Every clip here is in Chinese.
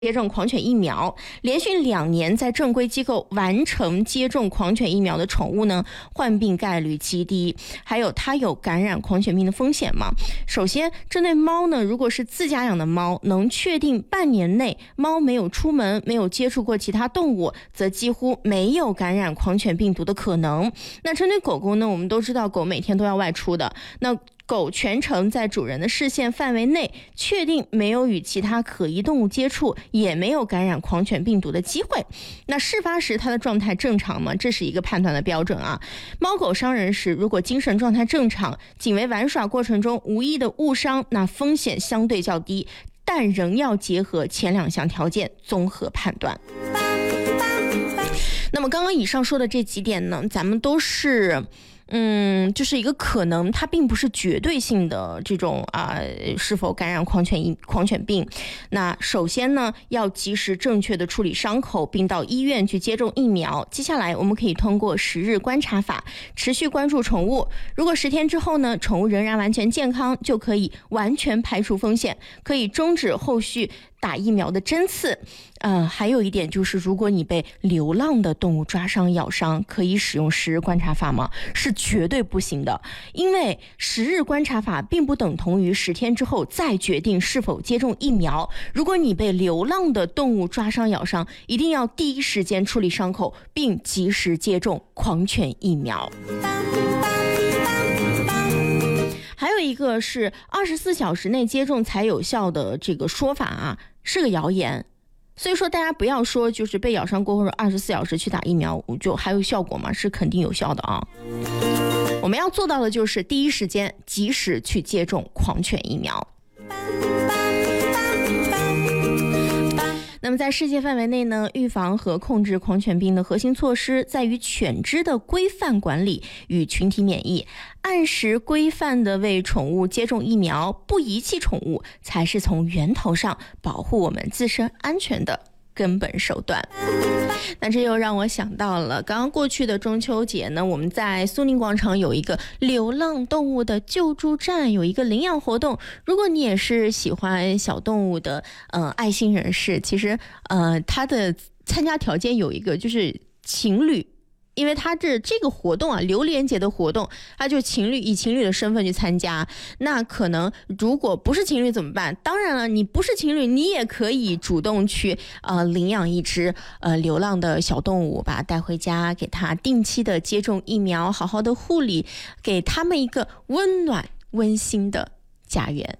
接种狂犬疫苗，连续2年在正规机构完成接种狂犬疫苗的宠物呢，患病概率极低。还有它有感染狂犬病的风险吗？首先，针对猫呢，如果是自家养的猫，能确定半年内猫没有出门，没有接触过其他动物，则几乎没有感染狂犬病毒的可能。那针对狗狗呢，我们都知道狗每天都要外出的，那狗全程在主人的视线范围内，确定没有与其他可疑动物接触，也没有感染狂犬病毒的机会。那事发时它的状态正常吗？这是一个判断的标准啊。猫狗伤人时，如果精神状态正常，仅为玩耍过程中无意的误伤，那风险相对较低，但仍要结合前2项条件综合判断。那么刚刚以上说的这几点呢，咱们都是就是一个可能，它并不是绝对性的这种是否感染狂犬病。那首先呢，要及时正确的处理伤口，并到医院去接种疫苗。接下来我们可以通过10日观察法持续关注宠物，如果10天之后呢，宠物仍然完全健康，就可以完全排除风险，可以终止后续打疫苗的针刺。还有一点就是，如果你被流浪的动物抓伤咬伤，可以使用10日观察法吗？是绝对不行的，因为10日观察法并不等同于10天之后再决定是否接种疫苗。如果你被流浪的动物抓伤咬伤，一定要第一时间处理伤口，并及时接种狂犬疫苗。还有一个是24小时内接种才有效的这个说法啊，是个谣言。所以说大家不要说就是被咬伤过后24小时去打疫苗就还有效果吗？是肯定有效的啊。我们要做到的就是第一时间及时去接种狂犬疫苗。那么在世界范围内呢，预防和控制狂犬病的核心措施在于犬只的规范管理与群体免疫，按时规范的为宠物接种疫苗，不遗弃宠物，才是从源头上保护我们自身安全的根本手段。那这又让我想到了刚刚过去的中秋节呢，我们在苏宁广场有一个流浪动物的救助站，有一个领养活动。如果你也是喜欢小动物的爱心人士，其实它的参加条件有一个就是情侣，因为他这个活动啊，榴莲节的活动，他就以情侣的身份去参加。那可能如果不是情侣怎么办？当然了，你不是情侣，你也可以主动去领养一只流浪的小动物，把它带回家，给它定期的接种疫苗，好好的护理，给他们一个温暖温馨的家园。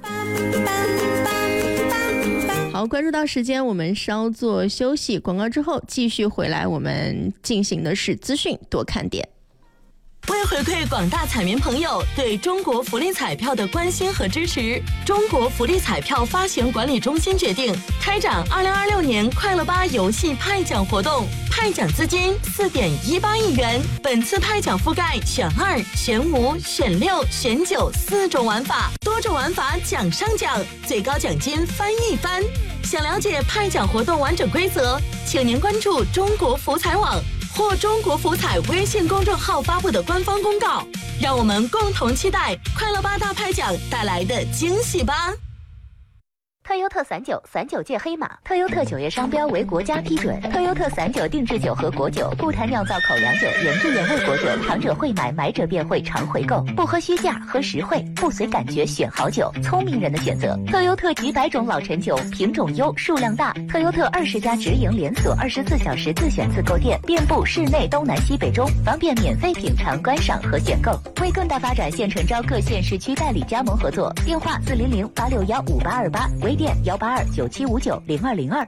好，关注到时间，我们稍作休息，广告之后继续回来，我们进行的是资讯多看点。 为回馈广大彩民朋友对中国福利彩票的关心和支持，中国福利彩票发行管理中心决定开展2026年快乐吧游戏派奖活动，派奖资金4.18亿元。本次派奖覆盖选2、选5、选6、选94种玩法，多种玩法奖上奖，最高奖金翻一番。想了解派奖活动完整规则，请您关注中国福彩网或中国福彩微信公众号发布的官方公告，让我们共同期待快乐吧大派奖带来的惊喜吧。 特优特散酒，散酒界黑马。特优特酒业商标为国家批准。特优特散酒定制酒和果酒，不谈酿造口粮酒、原汁原味果酒，糖者会买，买者便会常回购。不喝虚价，喝实惠，不随感觉选好酒，聪明人的选择。特优特几百种老陈酒，品种优，数量大。特优特20家直营连锁，24小时自选自购店，遍布市内东南西北中，方便免费品尝、观赏和选购。为更大发展，现诚招各县市区代理加盟合作，电话400-861-5828，微店182-9759-0202。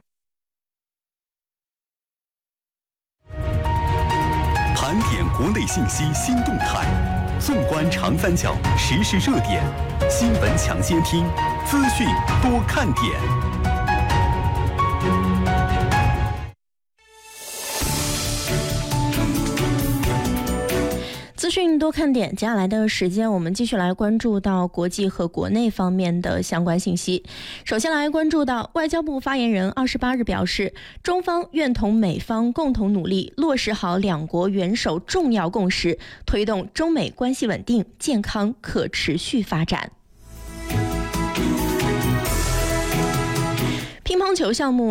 盘点国内信息新动态，纵观长三角时事热点，新闻抢先听，资讯多看点。 资讯多看点，接下来的时间我们继续来关注到国际和国内方面的相关信息。首先来关注到外交部发言人28日表示，中方愿同美方共同努力，落实好两国元首重要共识，推动中美关系稳定、健康、可持续发展。 乒乓球项目